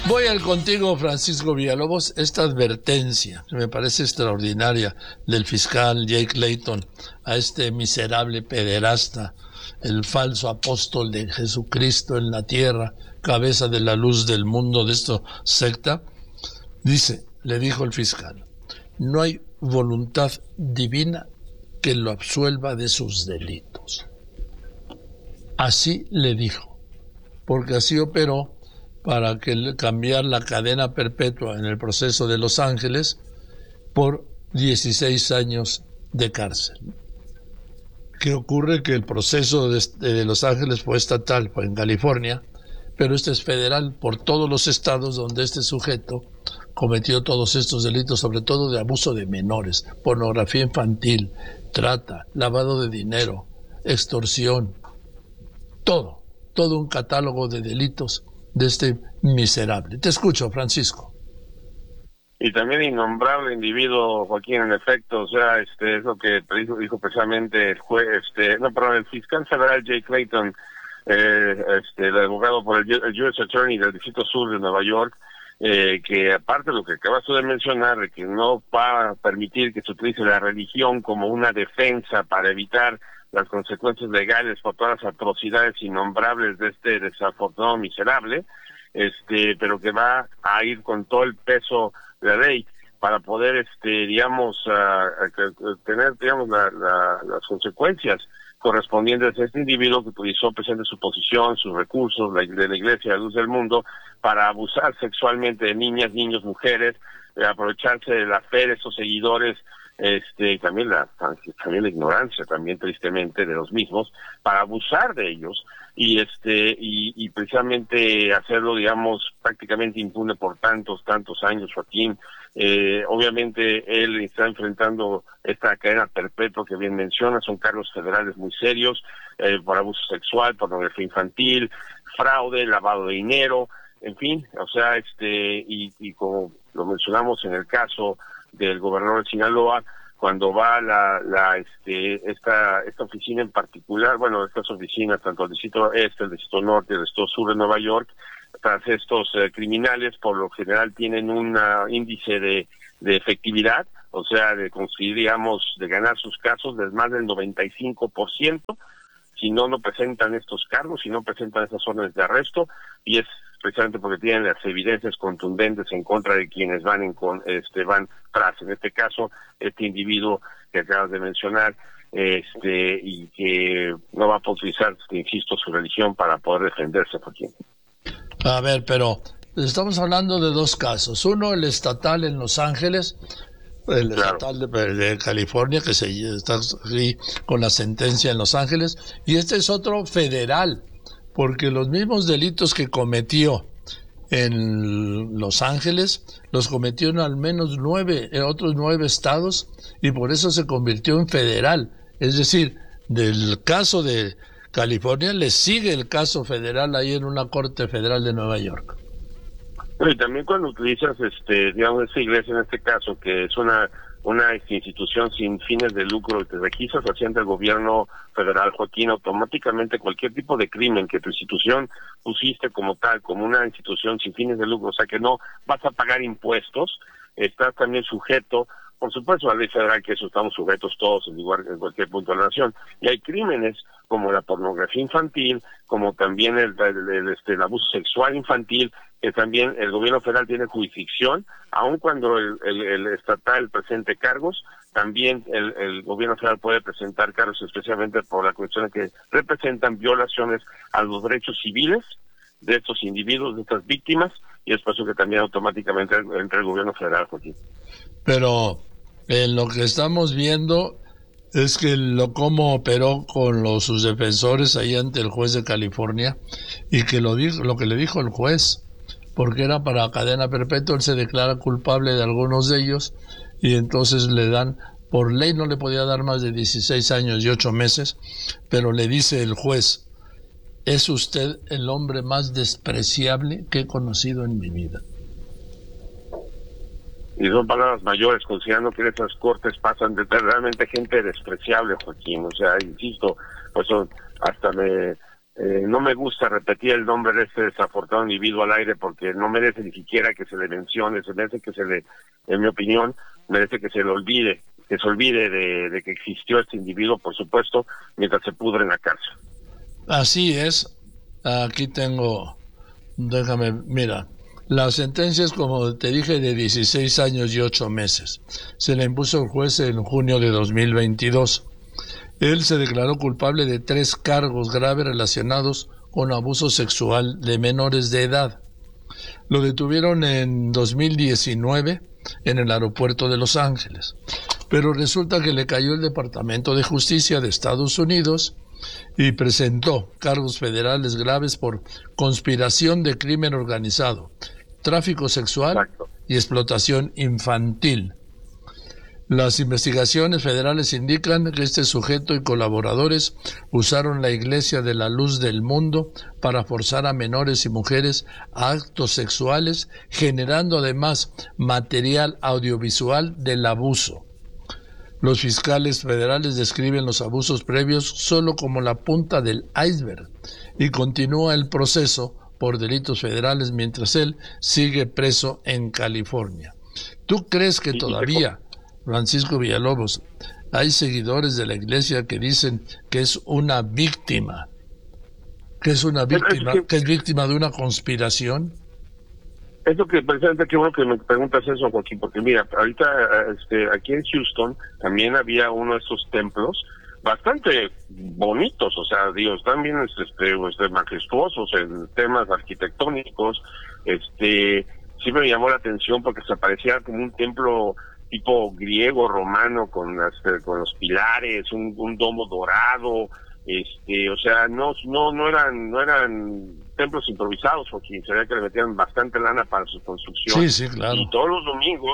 Voy al contigo, Francisco Villalobos, esta advertencia, que me parece extraordinaria, del fiscal Jake Layton a este miserable pederasta, el falso apóstol de Jesucristo en la tierra, cabeza de la luz del mundo de esta secta. Dice, le dijo el fiscal, no hay voluntad divina que lo absuelva de sus delitos. Así le dijo, porque así operó para cambiar la cadena perpetua en el proceso de Los Ángeles por 16 años de cárcel. ¿Qué ocurre? Que el proceso de Los Ángeles fue estatal, fue en California, pero este es federal por todos los estados donde este sujeto cometió todos estos delitos, sobre todo de abuso de menores, pornografía infantil, trata, lavado de dinero, extorsión, todo un catálogo de delitos de este miserable. Te escucho, Francisco. Y también innombrable individuo, Joaquín, en efecto, o sea, es lo que dijo precisamente el fiscal federal Jake Layton, el abogado por el U.S. Attorney del Distrito Sur de Nueva York, que aparte de lo que acabas de mencionar, de que no va a permitir que se utilice la religión como una defensa para evitar las consecuencias legales por todas las atrocidades innombrables de este desafortunado miserable, pero que va a ir con todo el peso de la ley para poder, tener, las consecuencias correspondientes a este individuo que utilizó precisamente su posición, sus recursos de la Iglesia de la Luz del Mundo para abusar sexualmente de niñas, niños, mujeres, aprovecharse de la fe de esos seguidores, también la ignorancia, también tristemente de los mismos, para abusar de ellos y precisamente hacerlo, digamos, prácticamente impune por tantos años, Joaquín. Obviamente él está enfrentando esta cadena perpetua que bien menciona, son cargos federales muy serios, por abuso sexual, pornografía infantil, fraude, lavado de dinero, en fin, o sea, y como lo mencionamos en el caso del gobernador de Sinaloa, cuando va esta oficina en particular, bueno, estas oficinas, tanto el distrito este, el distrito norte, el distrito sur de Nueva York, tras estos criminales, por lo general tienen un índice de efectividad, o sea, de conseguir, digamos, de ganar sus casos de más del 95%, si no presentan estos cargos, si no presentan esas órdenes de arresto, y es precisamente porque tienen las evidencias contundentes en contra de quienes van tras, en este caso, este individuo que acabas de mencionar, y que no va a poder utilizar, insisto, su religión para poder defenderse, Joaquín. A ver, pero estamos hablando de dos casos. Uno, el estatal en Los Ángeles, el estatal de California, que está aquí con la sentencia en Los Ángeles, y este es otro federal, porque los mismos delitos que cometió en Los Ángeles los cometió en al menos otros 9 estados, y por eso se convirtió en federal. Es decir, del caso de California le sigue el caso federal ahí en una corte federal de Nueva York. Y también cuando utilizas, digamos, esta iglesia en este caso, que es una institución sin fines de lucro, y te registras haciendo el gobierno federal, Joaquín, automáticamente cualquier tipo de crimen que tu institución pusiste como tal, como una institución sin fines de lucro, o sea que no vas a pagar impuestos, estás también sujeto, por supuesto, a la ley federal, que eso estamos sujetos todos en cualquier punto de la nación, y hay crímenes como la pornografía infantil, como también el abuso sexual infantil, que también el gobierno federal tiene jurisdicción, aun cuando el estatal presente cargos, también el gobierno federal puede presentar cargos, especialmente por la cuestión de que representan violaciones a los derechos civiles de estos individuos, de estas víctimas, y es por eso que también automáticamente entra el gobierno federal, Joaquín. Pero lo que estamos viendo es que cómo operó con sus defensores ahí ante el juez de California, y que lo que le dijo el juez, porque era para cadena perpetua, él se declara culpable de algunos de ellos, y entonces le dan, por ley no le podía dar más de 16 años y 8 meses, pero le dice el juez, es usted el hombre más despreciable que he conocido en mi vida. Y son palabras mayores, considerando que en esas cortes pasan de realmente gente despreciable, Joaquín. O sea, insisto, pues hasta me no me gusta repetir el nombre de este desafortunado individuo al aire porque no merece ni siquiera que se le mencione, se merece que se le, en mi opinión, merece que se le olvide, de que existió este individuo, por supuesto, mientras se pudre en la cárcel. Así es. Aquí tengo, déjame, mira, la sentencia es, como te dije, de 16 años y 8 meses. Se la impuso el juez en junio de 2022. Él se declaró culpable de 3 cargos graves relacionados con abuso sexual de menores de edad. Lo detuvieron en 2019 en el aeropuerto de Los Ángeles, pero resulta que le cayó el Departamento de Justicia de Estados Unidos y presentó cargos federales graves por conspiración de crimen organizado, tráfico sexual y explotación infantil. Las investigaciones federales indican que este sujeto y colaboradores usaron la Iglesia de la Luz del Mundo para forzar a menores y mujeres a actos sexuales, generando además material audiovisual del abuso. Los fiscales federales describen los abusos previos solo como la punta del iceberg y continúa el proceso por delitos federales mientras él sigue preso en California. ¿Tú crees que todavía, Francisco Villalobos, hay seguidores de la Iglesia que dicen que es una víctima, que es víctima de una conspiración? Es lo que, precisamente, qué bueno que me preguntas eso, Joaquín, porque mira, ahorita aquí en Houston también había uno de esos templos bastante bonitos, o sea, Dios, también majestuosos en temas arquitectónicos. Sí me llamó la atención porque se parecía como un templo tipo griego, romano, con los pilares, un domo dorado, o sea, no eran templos improvisados, porque se veía que le metían bastante lana para su construcción. Sí, claro. Y todos los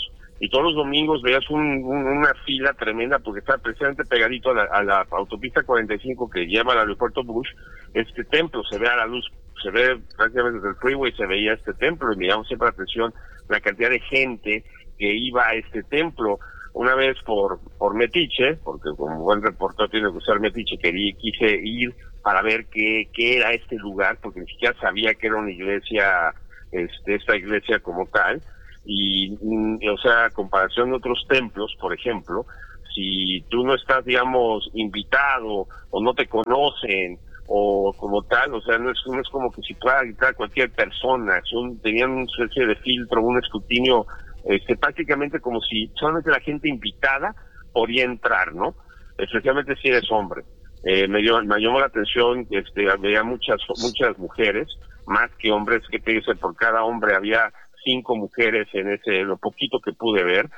domingos veías una fila tremenda, porque está precisamente pegadito a la autopista 45 que lleva al aeropuerto Bush. Este templo se ve a la luz, se ve prácticamente desde el freeway, se veía este templo, y me llamó siempre la atención la cantidad de gente que iba a este templo. Una vez por metiche, porque como buen reportero tiene que usar metiche, quise ir para ver qué era este lugar, porque ni siquiera sabía que era una iglesia, esta iglesia como tal, y o sea, a comparación de otros templos, por ejemplo, si tú no estás, digamos, invitado, o no te conocen, o como tal, o sea, no es como que si pueda entrar cualquier persona, tenían una especie de filtro, un escrutinio, prácticamente como si solamente la gente invitada podía entrar, ¿no? Especialmente si eres hombre. Me llamó la atención que había muchas mujeres, más que hombres, que te dice, por cada hombre había 5 mujeres lo poquito que pude ver,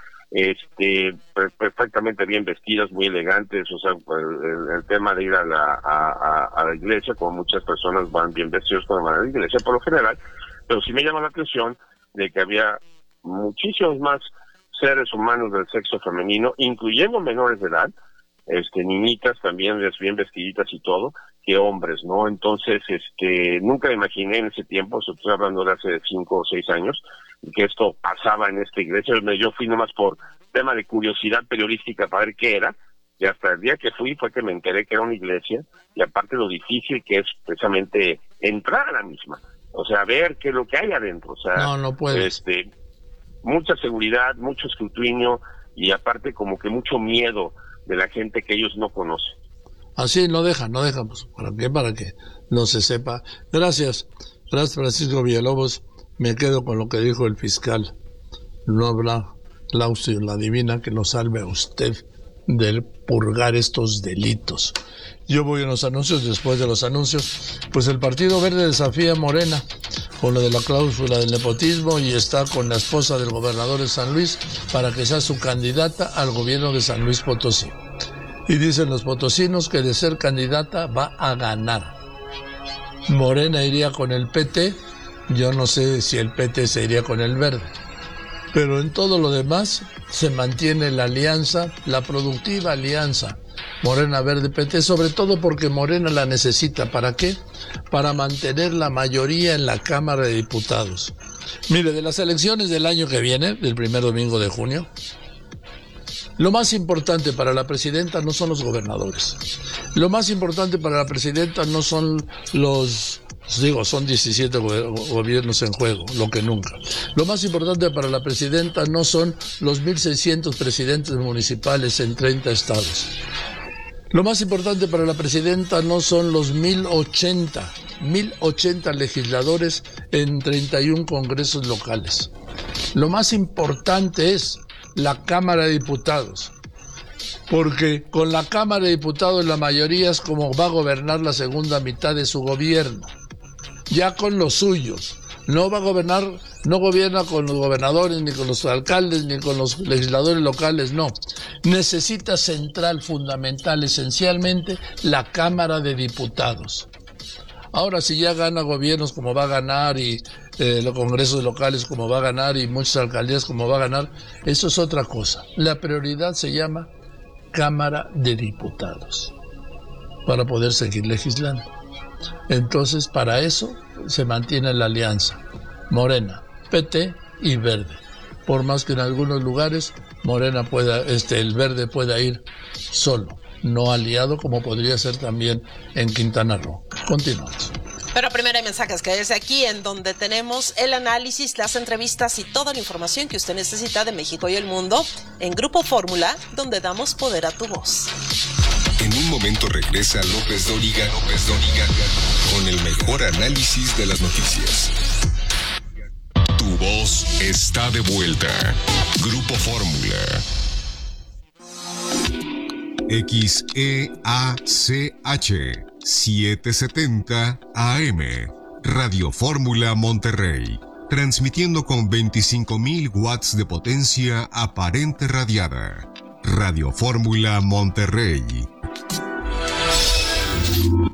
perfectamente bien vestidas, muy elegantes, o sea, el tema de ir a la iglesia, como muchas personas van bien vestidos cuando van a la iglesia por lo general, pero sí me llama la atención de que había muchísimos más seres humanos del sexo femenino, incluyendo menores de edad, niñitas también bien vestiditas y todo, que hombres, ¿no? Entonces, nunca me imaginé en ese tiempo, estoy hablando de hace 5 o 6 años, que esto pasaba en esta iglesia. Yo fui nomás por tema de curiosidad periodística para ver qué era, y hasta el día que fui fue que me enteré que era una iglesia, y aparte lo difícil que es precisamente entrar a la misma, o sea, ver qué es lo que hay adentro, o sea, no puedes. Mucha seguridad, mucho escrutinio, y aparte como que mucho miedo de la gente que ellos no conocen. Así no dejan, pues, para que no se sepa. Gracias, Francisco Villalobos. Me quedo con lo que dijo el fiscal. No habrá clausura la divina que nos salve a usted del purgar estos delitos. Yo voy a los anuncios. Después de los anuncios, pues el Partido Verde desafía a Morena con lo de la cláusula del nepotismo y está con la esposa del gobernador de San Luis para que sea su candidata al gobierno de San Luis Potosí. Y dicen los potosinos que de ser candidata va a ganar. Morena iría con el PT, yo no sé si el PT se iría con el Verde. Pero en todo lo demás se mantiene la alianza, la productiva alianza Morena Verde PT, sobre todo porque Morena la necesita. ¿Para qué? Para mantener la mayoría en la Cámara de Diputados. Mire, de las elecciones del año que viene, del primer domingo de junio, Lo más importante para la presidenta no son los gobernadores. Lo más importante para la presidenta no son son 17 gobiernos en juego, lo que nunca. Lo más importante para la presidenta no son los 1.600 presidentes municipales en 30 estados. Lo más importante para la presidenta no son los 1.080 legisladores en 31 congresos locales. Lo más importante es la Cámara de Diputados, porque con la Cámara de Diputados la mayoría es como va a gobernar la segunda mitad de su gobierno, ya con los suyos. No va a gobernar, no gobierna con los gobernadores, ni con los alcaldes, ni con los legisladores locales, no. Necesita central, fundamental, esencialmente, la Cámara de Diputados. Ahora, si ya gana gobiernos como va a ganar y los congresos locales como va a ganar y muchas alcaldías como va a ganar, eso es otra cosa. La prioridad se llama Cámara de Diputados para poder seguir legislando. Entonces, para eso se mantiene la alianza Morena, PT y Verde. Por más que en algunos lugares Morena el Verde pueda ir solo, no aliado, como podría ser también en Quintana Roo. Continuamos. Pero primero hay mensajes, que es aquí en donde tenemos el análisis, las entrevistas y toda la información que usted necesita de México y el mundo en Grupo Fórmula, donde damos poder a tu voz. En un momento regresa López Dóriga con el mejor análisis de las noticias. Tu voz está de vuelta. Grupo Fórmula. XEACH 770 AM. Radio Fórmula Monterrey. Transmitiendo con 25,000 watts de potencia aparente radiada. Radio Fórmula Monterrey.